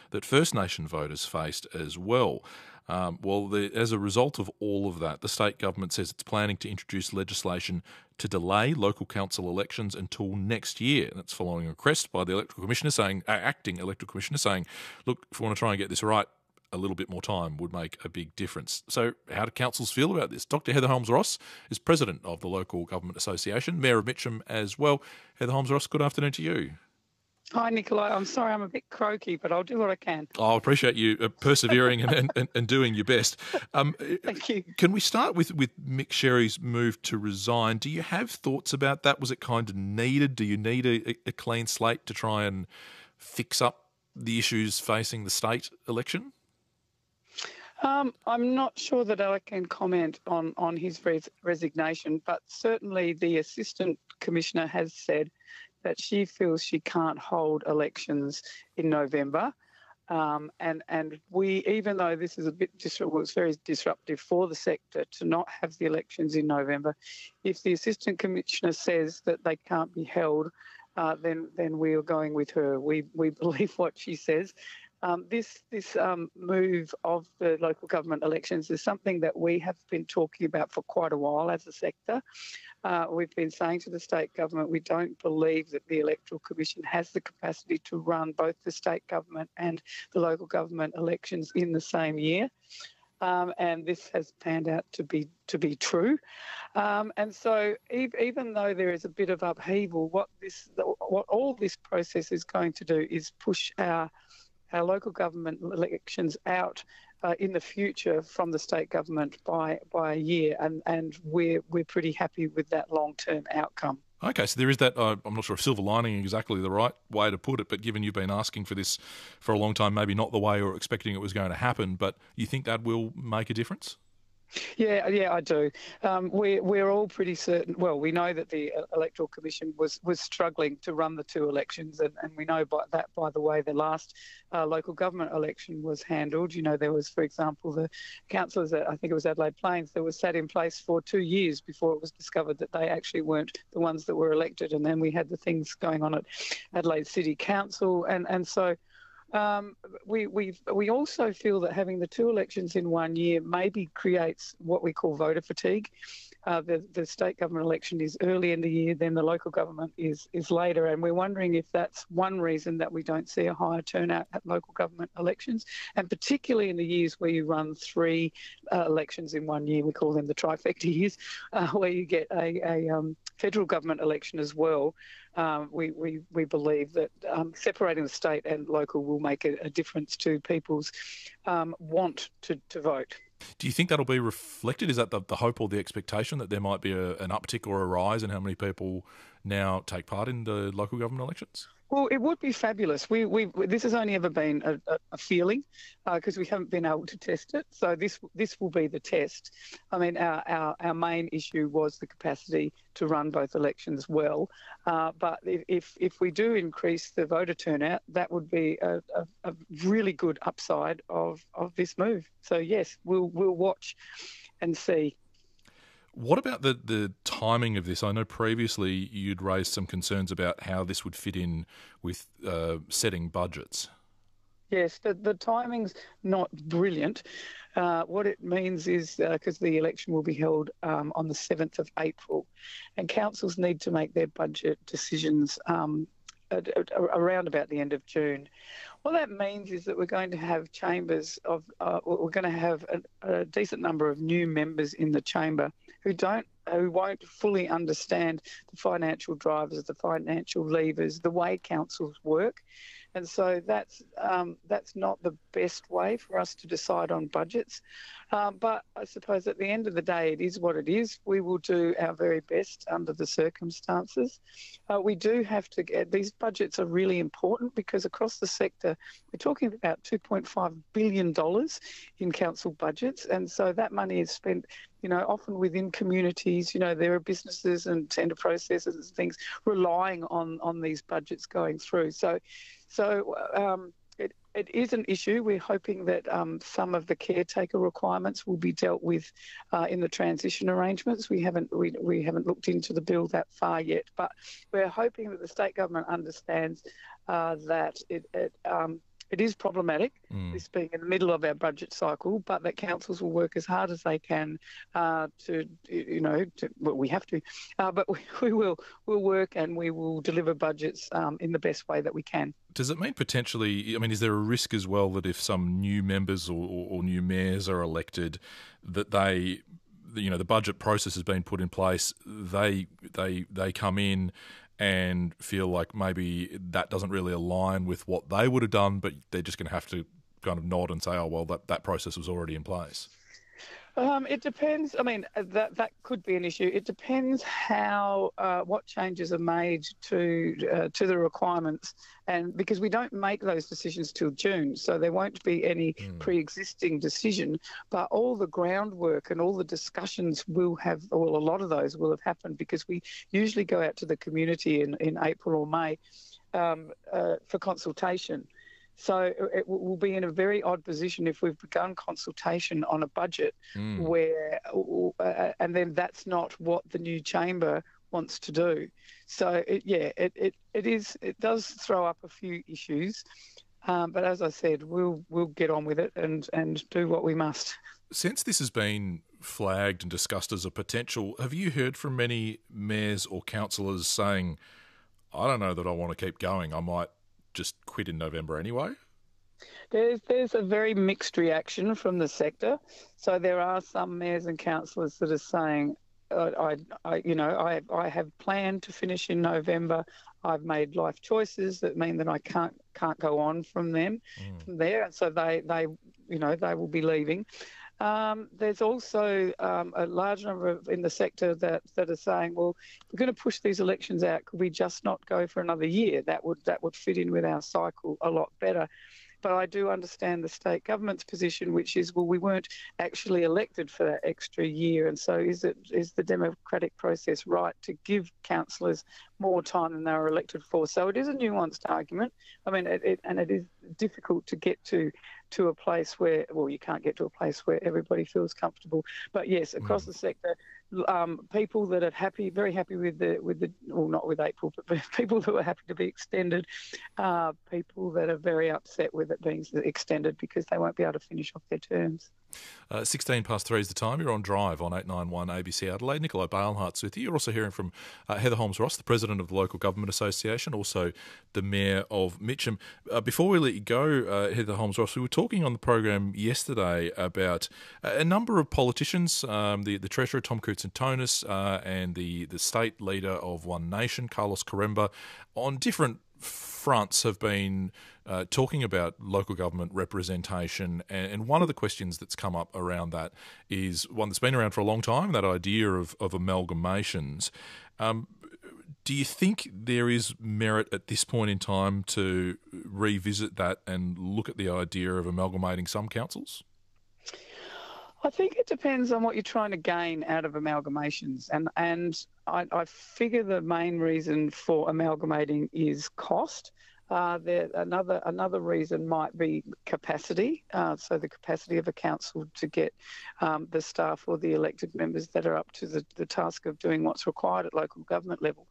that First Nation voters faced as well. As a result of all of that, the state government says it's planning to introduce legislation to delay local council elections until next year. That's following a request by the acting electoral commissioner saying, look, if we want to try and get this right, a little bit more time would make a big difference. So how do councils feel about this? Dr. Heather Holmes-Ross is president of the Local Government Association, Mayor of Mitcham as well. Heather Holmes-Ross, good afternoon to you. Hi, Nikolai. I'm sorry I'm a bit croaky, but I'll do what I can. I appreciate you persevering and doing your best. Thank you. Can we start with Mick Sherry's move to resign? Do you have thoughts about that? Was it kind of needed? Do you need a clean slate to try and fix up the issues facing the state election? I'm not sure that I can comment on his resignation, but certainly the Assistant Commissioner has said that she feels she can't hold elections in November. And we, even though this is a bit it's very disruptive for the sector to not have the elections in November, if the Assistant Commissioner says that they can't be held, then we are going with her. We believe what she says. This move of the local government elections is something that we have been talking about for quite a while as a sector. We've been saying to the state government we don't believe that the Electoral Commission has the capacity to run both the state government and the local government elections in the same year. And this has panned out to be true. And so even though there is a bit of upheaval, what all this process is going to do is push our local government elections out in the future from the state government by a year, and we're pretty happy with that long-term outcome. Okay, so there is that, I'm not sure if silver lining is exactly the right way to put it, but given you've been asking for this for a long time, maybe not the way or expecting it was going to happen, but you think that will make a difference? Yeah, I do. We're all pretty certain. Well, we know that the Electoral Commission was struggling to run the two elections, and we know by the way the last local government election was handled. You know, there was, for example, the councillors at, I think it was Adelaide Plains, that was sat in place for 2 years before it was discovered that they actually weren't the ones that were elected, and then we had the things going on at Adelaide City Council, and so. We also feel that having the two elections in 1 year maybe creates what we call voter fatigue. The state government election is early in the year, then the local government is later, and we're wondering if that's one reason that we don't see a higher turnout at local government elections, and particularly in the years where you run three elections in 1 year. We call them the trifecta years, where you get a federal government election as well. We believe that separating the state and local will make a difference to people's want to vote. Do you think that'll be reflected? Is that the hope or the expectation that there might be an uptick or a rise in how many people now take part in the local government elections? Well, it would be fabulous. This has only ever been a feeling because we haven't been able to test it. So this will be the test. I mean, our main issue was the capacity to run both elections well. But if we do increase the voter turnout, that would be a really good upside of this move. So yes, we'll watch and see. What about the timing of this? I know previously you'd raised some concerns about how this would fit in with setting budgets. Yes, the timing's not brilliant. What it means is because the election will be held on the 7th of April, and councils need to make their budget decisions around about the end of June. What that means is that we're going to have chambers we're going to have a decent number of new members in the chamber who won't fully understand the financial drivers, the financial levers, the way councils work. And so that's not the best way for us to decide on budgets. But I suppose at the end of the day, it is what it is. We will do our very best under the circumstances. We do have to get, these budgets are really important because across the sector, we're talking about $2.5 billion in council budgets. And so that money is spent, often within communities. There are businesses and tender processes and things relying on these budgets going through. So it is an issue. We're hoping that some of the caretaker requirements will be dealt with in the transition arrangements. We haven't looked into the bill that far yet, but we're hoping that the state government understands that it is problematic, this being in the middle of our budget cycle, but that councils will work as hard as they can well, we have to, but we'll work and we will deliver budgets in the best way that we can. Does it mean potentially, is there a risk as well that if some new members or new mayors are elected, that they, the budget process has been put in place, they come in and feel like maybe that doesn't really align with what they would have done, but they're just going to have to kind of nod and say, oh, well, that process was already in place? It depends. That could be an issue. It depends how what changes are made to the requirements, and because we don't make those decisions till June, so there won't be any pre-existing decision. But all the groundwork and all the discussions will have, or a lot of those will have happened, because we usually go out to the community in April or May for consultation. So it will be in a very odd position if we've begun consultation on a budget where, and then that's not what the new chamber wants to do. So it does throw up a few issues, but as I said, we'll get on with it and do what we must. Since this has been flagged and discussed as a potential, have you heard from many mayors or councillors saying, I don't know that I want to keep going, I might just quit in November anyway? There's a very mixed reaction from the sector. So there are some mayors and councillors that are saying, I have planned to finish in November. I've made life choices that mean that I can't go on from there, and so they will be leaving. There's also a large number in the sector that are saying, well, if we're going to push these elections out, could we just not go for another year? That would fit in with our cycle a lot better. But I do understand the state government's position, which is, well, we weren't actually elected for that extra year, and so is the democratic process right to give councillors more time than they were elected for? So it is a nuanced argument. It is difficult to get to a place where, well, you can't get to a place where everybody feels comfortable. But yes, across the sector, people that are very happy with not with April, but people who are happy to be extended, people that are very upset with it being extended because they won't be able to finish off their terms. 16 past 3 is the time. You're on Drive on 891 ABC Adelaide. Nicola Balehart's with you. You're also hearing from Heather Holmes-Ross, the President of the Local Government Association, also the Mayor of Mitcham. Before we let you go, Heather Holmes-Ross, we were talking on the program yesterday about a number of politicians, the Treasurer Tom Koutsantonis and the state leader of One Nation, Carlos Coremba, on different fronts have been talking about local government representation, and one of the questions that's come up around that is one that's been around for a long time, that idea of amalgamations. Do you think there is merit at this point in time to revisit that and look at the idea of amalgamating some councils? I think it depends on what you're trying to gain out of amalgamations, and I figure the main reason for amalgamating is cost. Another reason might be capacity, so the capacity of a council to get the staff or the elected members that are up to the task of doing what's required at local government level.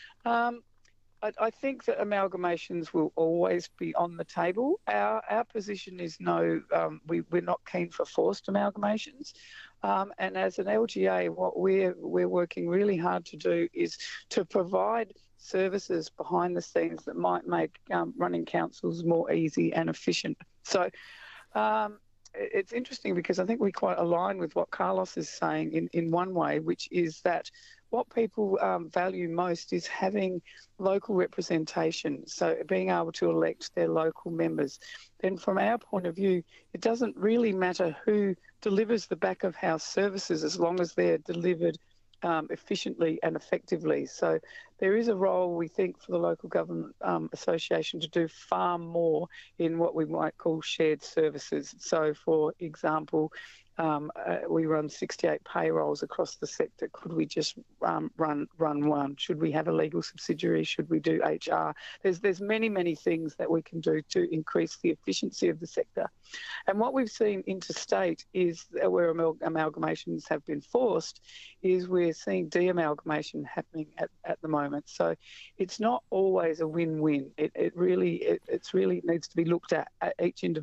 I think that amalgamations will always be on the table. Our position is no, we're not keen for forced amalgamations. And as an LGA, what we're working really hard to do is to provide services behind the scenes that might make running councils more easy and efficient. So it's interesting because I think we quite align with what Carlos is saying in one way, which is that what people value most is having local representation, so being able to elect their local members. Then from our point of view, it doesn't really matter who delivers the back of house services as long as they're delivered efficiently and effectively. So there is a role, we think, for the Local Government Association to do far more in what we might call shared services. So, for example, We run 68 payrolls across the sector. Could we just run one? Should we have a legal subsidiary? Should we do HR? There's many things that we can do to increase the efficiency of the sector. And what we've seen interstate is where amalgamations have been forced, is we're seeing de-amalgamation happening at the moment. So it's not always a win-win. It really needs to be looked at each individual